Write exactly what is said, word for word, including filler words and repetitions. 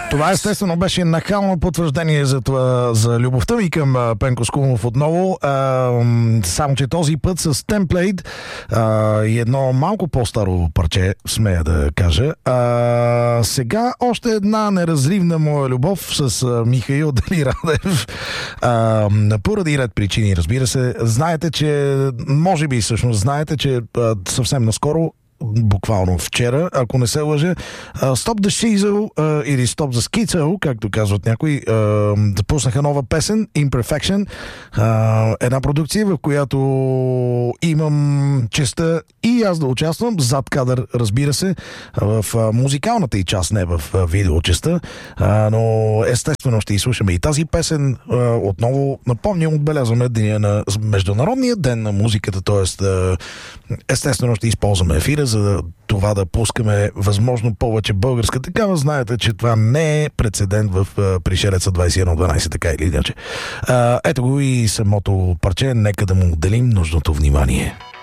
Това естествено беше нахално потвърждение за това, за любовта ми към а, Пенко Скумов отново. А, само, че този път с Template а, и едно малко по-старо парче, смея да кажа. А, сега още една неразривна моя любов с а, Михаил Дали Радев. А, поради ред причини, разбира се. Знаете, че може би всъщност знаете, че а, съвсем наскоро, буквално вчера, ако не се лъжа, Stop the Shizzle или Stop the Schizo, както казват някои, запуснаха нова песен, Imperfection, една продукция, в която имам честа и аз да участвам зад кадър, разбира се, в музикалната и част, не в видеочеста, но естествено ще изслушаме и тази песен. Отново напомням, отбелязваме деня на Международния ден на музиката, т.е. естествено ще използваме ефира, за да, това да пускаме възможно повече българска такава. Знаете, че това не е прецедент в uh, Пришелеца двайсет и едно дванайсет, така или иначе. Uh, ето го и самото парче, нека да му отделим нужното внимание.